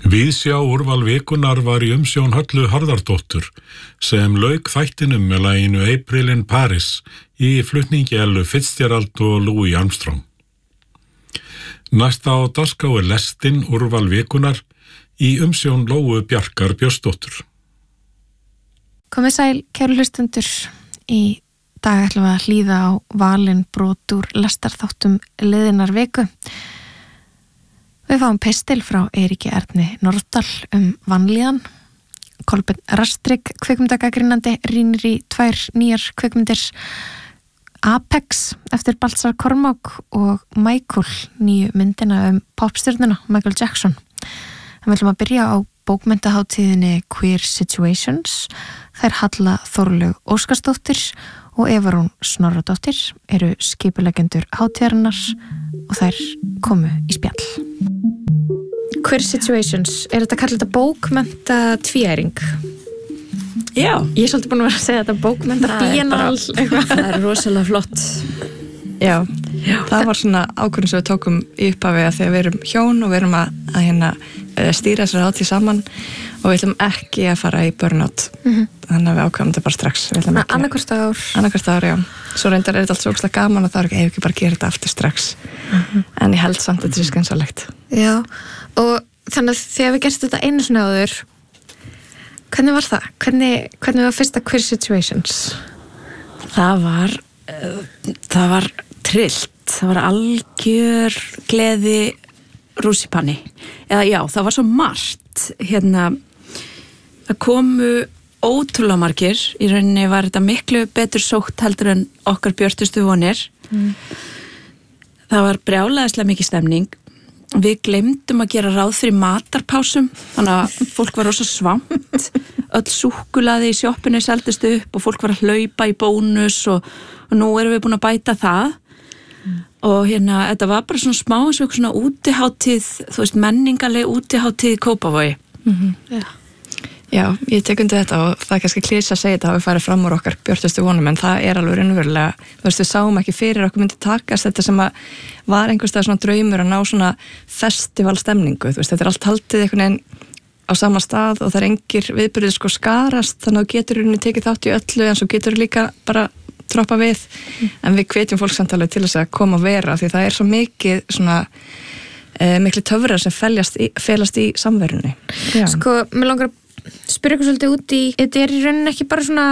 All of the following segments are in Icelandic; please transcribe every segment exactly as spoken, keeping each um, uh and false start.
Viðsjá úrval vikunar var í umsjón Höllu Harðardóttur sem lauk þættinum með laginu April in Paris í flutningi Ellu Fitzgerald og Louis Armstrong. Næsta á dagskrá er lestin úrval vikunar í umsjón Lóu Bjarkar Björnsdóttur. Komið sæl, kæru hlustendur. Í dag ætlum við að hlýða á valin brot úr lestarþáttum liðinnar viku. Við fáum pistil frá Eiríki Erni Norðdal um vanlíðan. Kolbeinn Rastrik, kvikmyndagagrínandi, rýnir í tvær nýjar kvikmyndir, Apex eftir Baltzar Kormák og Michael, nýju myndina um popstjörnuna Michael Jackson. En við ætlum að byrja á bókmenntahátíðinni Queer Situations. Þær Halla Þórlaug Óskarsdóttir og Evarún Snorradóttir eru skipuleggjendur hátíðarinnar og þær komu í spjall. Queer Situations, er þetta kallað þetta bókmennta tvíæring? Já. Ég er svolítið búin að vera að segja þetta bókmennta bienal. Það er rosalega flott. Já, Já, það var svona ákvörðin sem við tókum í upphafi að þegar við erum hjón og við erum að, að hérna, stýra þessari hátíð saman og við ætlum ekki að fara í burnout. Mm-hmm. Þannig að við ákvæmum þetta bara strax. Annarkvort ár. Annarkvort ár, já. Svo reyndar er þetta allt svo ógeðslega gaman og það er ekki, ef ekki bara gera þetta aftur strax. Mm-hmm. En ég held samt að þetta sé skynsamlegt. Já, og þannig að þegar við gerstum þetta einu svona áður, hvernig var það? Hvernig, hvernig var fyrsta Queer Situations? Það var, uh, það var trillt. Það var algjör gleði rússipanni. Eða já, það var svo margt. Hérna, það komu ótrúlega margir. Í rauninni var þetta miklu betur sótt heldur en okkar björtustu vonir. Mm. Það var brjálæðislega mikið stemning. Við gleymdum að gera ráð fyrir matarpásum, þannig að fólk var rosa svamt. Öll súkkulaði í sjoppinu seldist upp og fólk var að hlaupa í bónus og, og nú erum við búin að bæta það. Mm. Og hérna, þetta var bara svona smá eins og eitthvað svona útihátíð, þú veist, menningarleg útihátíð í Kópavogi. Mm-hmm. Já. Já, ég tek undir þetta og það er kannski klísa að segja þetta að við farið fram úr okkar björtustu vonum, en það er alveg raunverulega, þú veist, við sáum ekki fyrir okkur myndi takast þetta sem að var einhverstað svona draumur að ná svona festivalstemningu, þú veist, þetta er allt haldið einhvern veginn á sama stað og það er engir viðburðir sko skarast, þannig að þú getur rauninni tekið þátt í öllu en svo getur líka bara troppa við, mm. en við hvetjum fólk samtalið til þess að koma og vera því það er svo mikið svona e, miklu töfrar sem felast í, felast í samverunni. Já. Sko, mér langar að spyrja ykkur svolítið út í, þetta er í rauninni ekki bara svona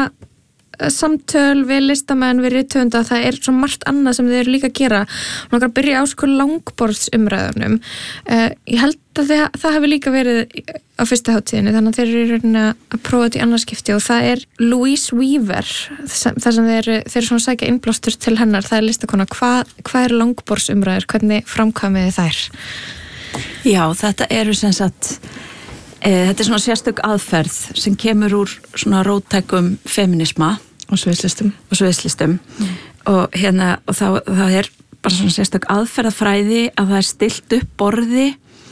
samtöl við listamenn, við rithöfunda, það er svo margt annað sem þið eru líka að gera. Mér langar að byrja á sko langborðsumræðunum. Uh, ég held að það, það hefur líka verið á fyrsta hátíðinni, þannig að þeir eru í rauninni að prófa þetta í annarskipti og það er Louise Weaver, þar sem þeir, þeir eru svona að sækja innblástur til hennar, það er listakona. Hvað, hvað er langborðsumræður? Hvernig framkvæmið þær? Já, þetta eru sem sagt þetta er svona sérstök aðferð sem kemur úr svona róttækum feminisma og sviðslistum og sviðslistum mm. og hérna og það, það er bara svona sérstök aðferðafræði að það er stillt upp borði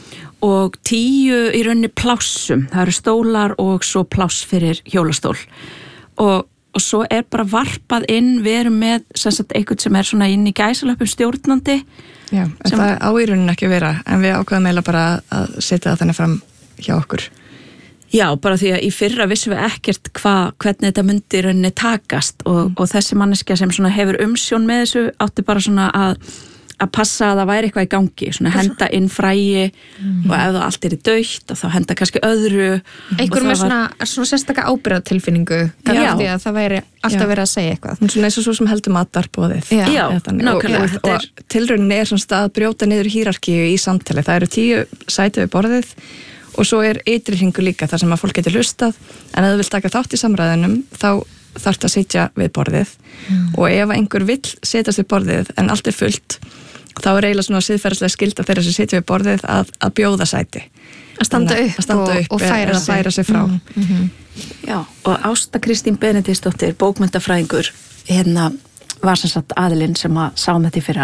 og tíu í rauninni plássum, það eru stólar og svo pláss fyrir hjólastól og, og svo er bara varpað inn, við erum með sem sagt eitthvað sem er svona inn í gæsalöpum stjórnandi. Já, en það á í rauninni ekki að vera, en við ákveðum eiginlega bara að setja það þannig fram hjá okkur. Já, bara því að í fyrra vissum við ekkert hva, hvernig þetta myndi rauninni takast og, mm. og þessi manneskja sem svona hefur umsjón með þessu átti bara svona að, að passa að það væri eitthvað í gangi, svona henda inn fræi mm. og ef það allt er í dautt og þá henda kannski öðru. Einhver með var... svona, svona sérstaka ábyrgðartilfinningu, kannski að það væri alltaf verið að segja eitthvað. Svona eins og svo sem heldur matarbóðið. Já, Já nákvæmlega. Og, og, og tilrauninni er svona að brjóta niður hierarkíu í samtali. Það eru tíu sæti við borðið og svo er ytri hringur líka þar sem að fólk getur hlustað en ef þú vilt taka þátt í samræðunum þá þarf það að sitja við borðið mm. og ef einhver vill setjast við borðið en allt er fullt þá er eiginlega svona siðferðislega skylda þeirra sem sitja við borðið að, að bjóða sæti að standa upp, að standa upp og, og færa, sig. færa sig frá mm. Mm-hmm. Já, og Ásta Kristín Benediktsdóttir bókmenntafræðingur hérna var sem sagt aðilinn sem að sáum þetta í fyrra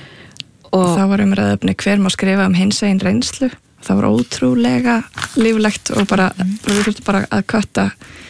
og þá var umræðefni hver má skrifa um hinsegin reynslu. Það var ótrúlega líflegt og bara, mm. við þurftum bara að kötta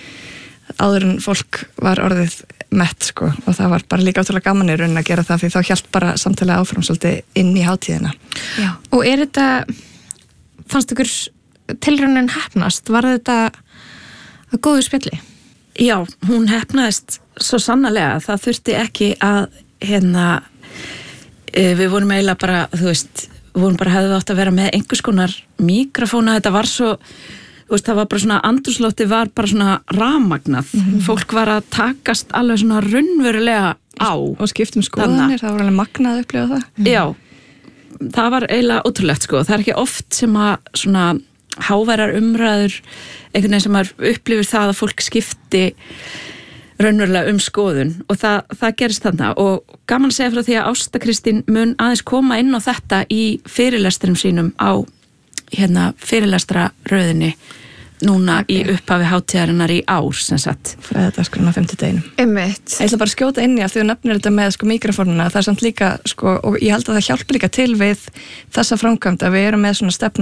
áður en fólk var orðið mett sko og það var bara líka ótrúlega gaman í rauninni að gera það því þá hélt bara samtalið áfram svolítið inn í hátíðina. Já. Og er þetta, fannst ykkur tilraunin heppnast? Var þetta að góðu spjalli? Já, hún heppnaðist svo sannarlega. Það þurfti ekki að hérna, við vorum eiginlega bara, þú veist, við vorum bara hefði átt að vera með einhvers konar mikrofóna. Þetta var svo, þú veist, það var bara svona, andrúmsloftið var bara svona rafmagnað. Mm-hmm. Fólk var að takast alveg svona raunverulega á. Og skiptum skoðanir, það var alveg magnað að upplifa það. Mm-hmm. Já, það var eiginlega ótrúlegt sko. Það er ekki oft sem að svona háværar umræður, einhvern veginn sem maður upplifir það að fólk skipti raunverulega um skoðun og það, það gerist þarna og gaman að segja frá því að Ásta Kristín mun aðeins koma inn á þetta í fyrirlestrum sínum á hérna fyrirlestra röðinni núna okay. í upphafi hátíðarinnar í ár sem sagt. Fræðadagskrán á fimmtudeginum. Einmitt. Ég ætla bara að skjóta inn í að því þú nefnir þetta með sko mikrofónuna, það er samt líka sko og ég held að það hjálpa líka til við þessa framkvæmd að við erum með svona stefnu